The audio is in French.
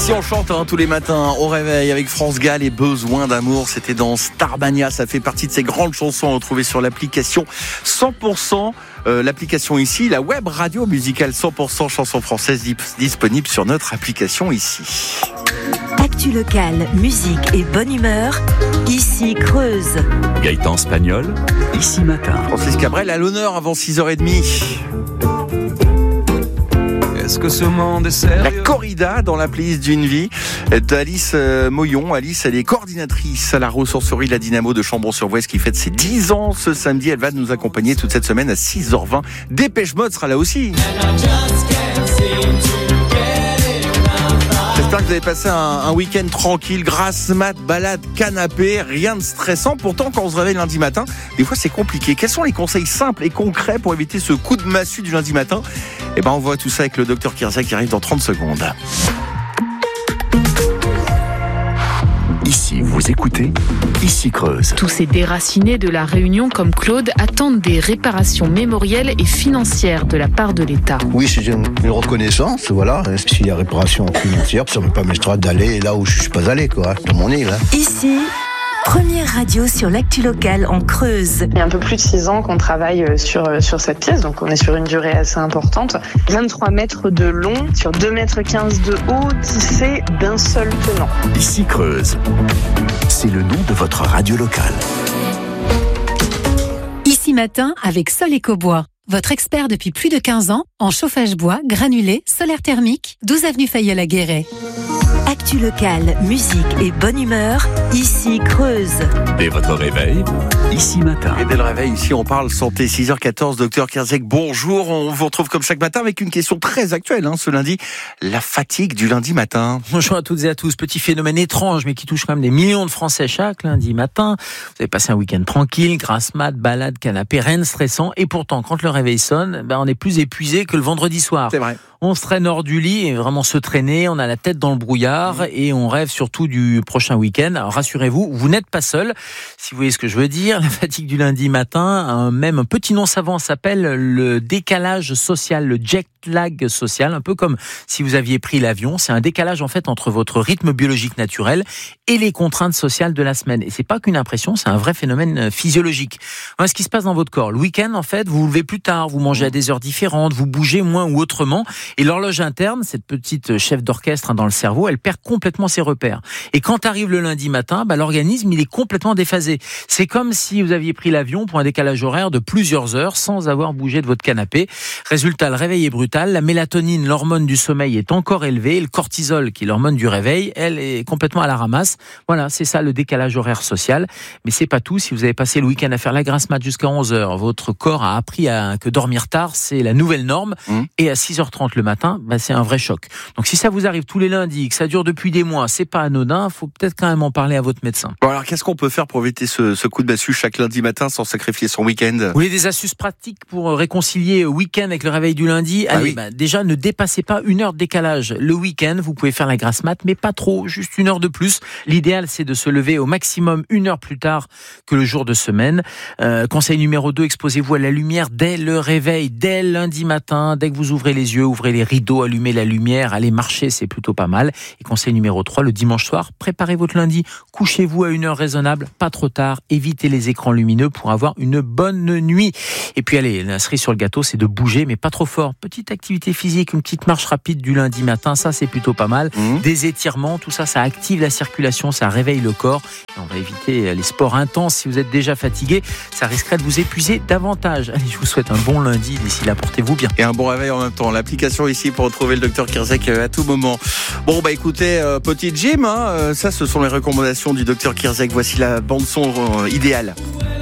Ici on chante tous les matins au réveil avec France Gall et Besoin d'amour. C'était dans Starmania, ça fait partie de ces grandes chansons à retrouver sur l'application 100%. L'application ici, la web radio musicale 100% chansons françaises disponible sur notre application ici. Actu locale, musique et bonne humeur, ici Creuse. Gaëtan Spagnol, ici matin. Francis Cabrel à l'honneur avant 6h30. Est-ce que ce monde est sérieux ? La corrida dans la playlist d'une vie d'Alice Moyon. Alice, elle est coordinatrice à la ressourcerie La Dynamo de Chambon-sur-Vouesse qui fête ses 10 ans ce samedi. Elle va nous accompagner toute cette semaine à 6h20. Dépêche Mode sera là aussi. J'espère que vous avez passé un week-end tranquille, grasse mat, balade, canapé, rien de stressant. Pourtant, quand on se réveille lundi matin, des fois c'est compliqué. Quels sont les conseils simples et concrets pour éviter ce coup de massue du lundi matin ? Eh ben, on voit tout ça avec le docteur Kirzek qui arrive dans 30 secondes. Ici, vous écoutez, ici Creuse. Tous ces déracinés de la Réunion comme Claude attendent des réparations mémorielles et financières de la part de l'État. Oui, c'est une reconnaissance, voilà. S'il y a réparation financière, ça ne me permettra d'aller là où je ne suis pas allé, quoi, dans mon île. Ici, première radio sur l'actu locale en Creuse. Il y a un peu plus de 6 ans qu'on travaille sur cette pièce, donc on est sur une durée assez importante. 23 mètres de long, sur 2,15 mètres de haut, tissé d'un seul tenant. Ici Creuse, c'est le nom de votre radio locale. Ici matin avec Sol Ecobois. Votre expert depuis plus de 15 ans en chauffage bois, granulé, solaire thermique, 12 avenue Fayolle-Guéret. Actu locale, musique et bonne humeur, ici Creuse. Dès votre réveil, ici matin. Et dès le réveil, ici on parle santé, 6h14, docteur Kirzek, bonjour. On vous retrouve comme chaque matin avec une question très actuelle ce lundi, la fatigue du lundi matin. Bonjour à toutes et à tous, petit phénomène étrange mais qui touche quand même des millions de Français chaque lundi matin. Vous avez passé un week-end tranquille, grasse mat, balade, canapé, rien de stressant, et pourtant quand le réveil sonne, on est plus épuisé que le vendredi soir. C'est vrai. On se traîne hors du lit et vraiment se traîner, on a la tête dans le brouillard et on rêve surtout du prochain week-end. Alors rassurez-vous, vous n'êtes pas seul. Si vous voyez ce que je veux dire, la fatigue du lundi matin, même un petit nom savant s'appelle le décalage social, le jet lag social, un peu comme si vous aviez pris l'avion. C'est un décalage en fait entre votre rythme biologique naturel et les contraintes sociales de la semaine. Et c'est pas qu'une impression, c'est un vrai phénomène physiologique. Voilà ce qui se passe dans votre corps. Le week-end, en fait, vous vous levez plus tard, vous mangez à des heures différentes, vous bougez moins ou autrement. Et l'horloge interne, cette petite chef d'orchestre dans le cerveau, elle perd complètement ses repères. Et quand arrive le lundi matin, l'organisme, il est complètement déphasé. C'est comme si vous aviez pris l'avion pour un décalage horaire de plusieurs heures sans avoir bougé de votre canapé. Résultat, le réveil est brutal. La mélatonine, l'hormone du sommeil, est encore élevée. Et le cortisol, qui est l'hormone du réveil, elle est complètement à la ramasse. Voilà, c'est ça le décalage horaire social. Mais c'est pas tout. Si vous avez passé le week-end à faire la grasse mat jusqu'à 11h, votre corps a appris que dormir tard, c'est la nouvelle norme. Et à 6h30 le matin, c'est un vrai choc. Donc si ça vous arrive tous les lundis, que ça dure depuis des mois, c'est pas anodin, faut peut-être quand même en parler à votre médecin. Bon, alors qu'est-ce qu'on peut faire pour éviter ce coup de massue chaque lundi matin sans sacrifier son week-end ? Vous voulez des astuces pratiques pour réconcilier week-end avec le réveil du lundi ? Allez, déjà ne dépassez pas 1 heure de décalage. Le week-end, vous pouvez faire la grasse mat, mais pas trop, juste 1 heure de plus. L'idéal, c'est de se lever au maximum 1 heure plus tard que le jour de semaine. Conseil numéro 2, exposez-vous à la lumière dès le réveil, dès lundi matin, dès que vous ouvrez les yeux, ouvrez les rideaux, allumez la lumière, allez marcher, c'est plutôt pas mal. Et conseil numéro 3, le dimanche soir, préparez votre lundi, couchez-vous à 1 heure raisonnable, pas trop tard, évitez les écrans lumineux pour avoir une bonne nuit. Et puis allez, la cerise sur le gâteau, c'est de bouger, mais pas trop fort. Petite activité physique, une petite marche rapide du lundi matin, ça c'est plutôt pas mal. Des étirements, tout ça, ça active la circulation, ça réveille le corps. Et on va éviter les sports intenses. Si vous êtes déjà fatigué, ça risquerait de vous épuiser davantage. Allez, je vous souhaite un bon lundi. D'ici là, portez-vous bien. Et un bon réveil en même temps. L'application ici pour retrouver le docteur Kirzek à tout moment. Bon, écoutez, petit gym, ça ce sont les recommandations du docteur Kirzek. Voici la bande son idéale.